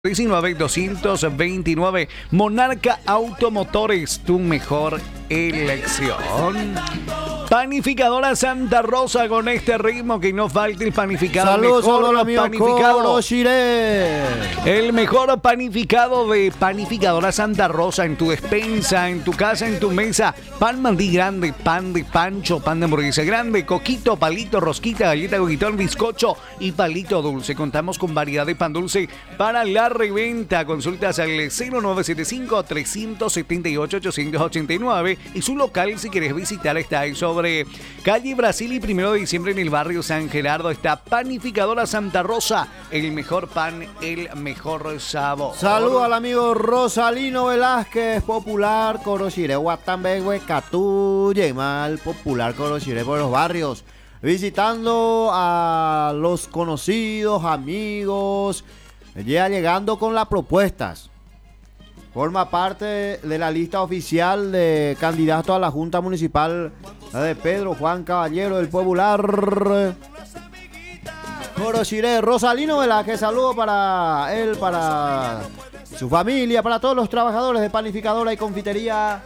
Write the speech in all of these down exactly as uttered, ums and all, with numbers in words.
diecinueve doscientos veintinueve. Monarca Automotores, tu mejor elección. Panificadora Santa Rosa, con este ritmo que no falte el panificado. Saludos, mejor saludos, amigo panificado. Shiré. El mejor panificado de Panificadora Santa Rosa, en tu despensa, en tu casa, en tu mesa. Pan mandí grande, pan de pancho, pan de hamburguesa grande, coquito, palito, rosquita, galleta, coquitón, bizcocho y palito dulce. Contamos con variedad de pan dulce para la reventa. Consultas al cero nueve siete cinco, tres siete ocho, ocho ocho nueve y su local, si quieres visitar, está ahí sobre calle Brasil y primero de diciembre en el barrio San Gerardo. Está Panificadora Santa Rosa, el mejor pan, el mejor sabor. Saludos al amigo Rosalino Velázquez, popular Corochiré, Guatambegue, Catú, Yemal, popular Corochiré por los barrios, visitando a los conocidos, amigos, ya llegando con las propuestas. Forma parte de la lista oficial de candidatos a la Junta Municipal de Pedro Juan Caballero, del popular Corochiré. Rosalino Velázquez, saludo para él, para su familia, para todos los trabajadores de panificadora y confitería.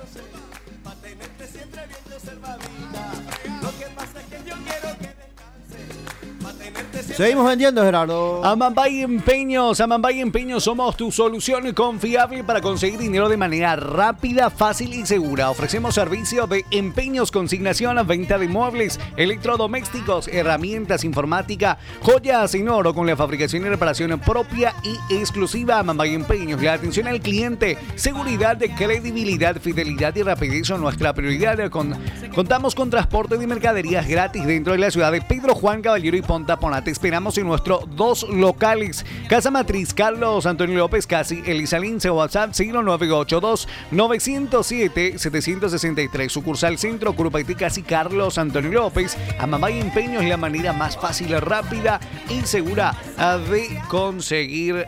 Seguimos vendiendo, Gerardo. Amambay Empeños, Amambay Empeños, somos tu solución confiable para conseguir dinero de manera rápida, fácil y segura. Ofrecemos servicio de empeños, consignación, venta de muebles, electrodomésticos, herramientas, informática, joyas en oro con la fabricación y reparación propia y exclusiva. Amambay Empeños, la atención al cliente, seguridad, credibilidad, fidelidad y rapidez son nuestra prioridad. Con, contamos con transporte de mercaderías gratis dentro de la ciudad de Pedro Juan Caballero y Ponta Pona. Te esperamos en nuestros dos locales. Casa Matriz, Carlos Antonio López, casi Elisa Lince. WhatsApp cero nueve ocho dos, nueve cero siete, siete seis tres. Sucursal Centro, Curupaití, casi Carlos Antonio López. Amambay Empeños, la manera más fácil, rápida y segura de conseguir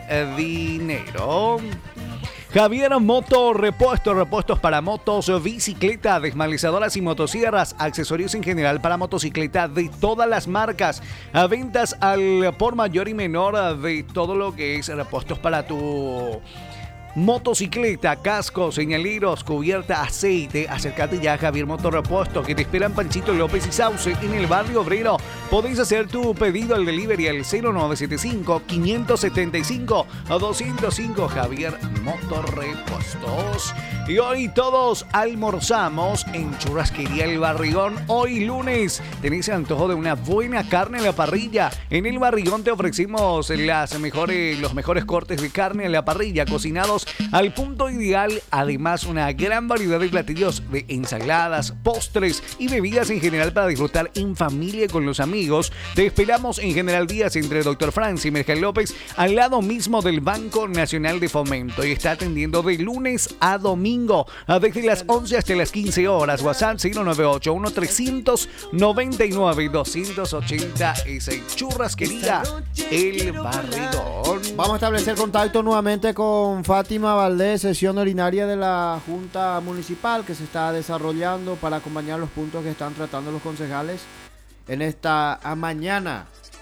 dinero. Javier Moto Repuestos, repuestos para motos, bicicleta, desmalizadoras y motosierras, accesorios en general para motocicleta de todas las marcas, a ventas al por mayor y menor de todo lo que es repuestos para tu motocicleta, cascos, señaleros, cubierta, aceite. Acércate ya a Javier Moto Repuestos, que te esperan Panchito López y Sauce en el barrio obrero. Podéis hacer tu pedido al delivery al cero nueve siete cinco, cinco siete cinco, dos cero cinco. Javier Moto Repuestos. Y hoy todos almorzamos en Churrasquería El Barrigón. Hoy lunes tenéis el antojo de una buena carne a la parrilla. En El Barrigón te ofrecimos las mejores, los mejores cortes de carne a la parrilla, cocinados al punto ideal. Además, una gran variedad de platillos, de ensaladas, postres y bebidas en general para disfrutar en familia y con los amigos. Te esperamos en General Díaz, entre Doctor Francis y Merkel López, al lado mismo del Banco Nacional de Fomento, y está atendiendo de lunes a domingo desde las once hasta las quince horas. WhatsApp cero nueve ocho uno, tres nueve nueve, dos ocho seis. Churrasquería El Barrigón. Vamos a establecer contacto nuevamente con Fátima Valdés, sesión ordinaria de la Junta Municipal que se está desarrollando para acompañar los puntos que están tratando los concejales en esta mañana.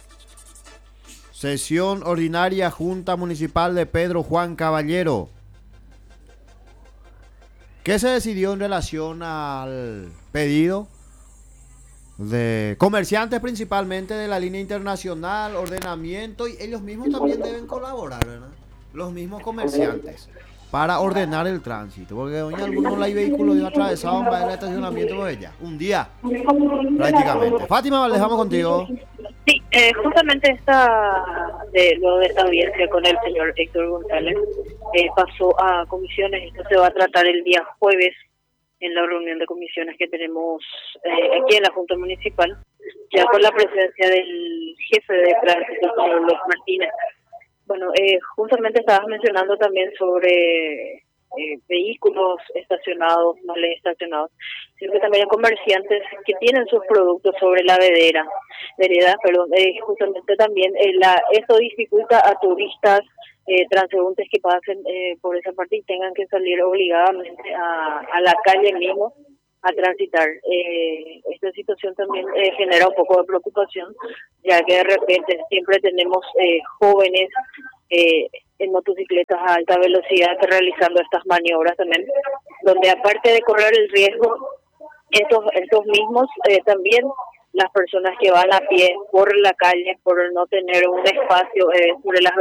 Sesión ordinaria Junta Municipal de Pedro Juan Caballero. ¿Qué se decidió en relación al pedido de comerciantes, principalmente de la línea internacional, ordenamiento? Y ellos mismos también deben colaborar, ¿verdad? Los mismos comerciantes, para ordenar el tránsito, porque doña algunos hay vehículos atravesados para el estacionamiento de ella, un día prácticamente. Fátima, les dejamos contigo. Sí, eh, justamente esta de lo de esta audiencia con el señor Héctor González eh, pasó a comisiones. Esto se va a tratar el día jueves en la reunión de comisiones que tenemos eh, aquí en la Junta Municipal, ya con la presencia del jefe de tránsito, señor Luis Martínez. Bueno, eh, justamente estabas mencionando también sobre eh, vehículos estacionados, mal estacionados, sino que también hay comerciantes que tienen sus productos sobre la vereda, vereda, perdón, eh, justamente también eh, la, eso dificulta a turistas, eh, transeúntes que pasen eh, por esa parte y tengan que salir obligadamente a, a la calle mismo a transitar. Eh, esta situación también eh, genera un poco de preocupación, ya que de repente siempre tenemos eh, jóvenes eh, en motocicletas a alta velocidad realizando estas maniobras también, donde aparte de correr el riesgo, estos, estos mismos eh, también las personas que van a pie por la calle por no tener un espacio eh, sobre las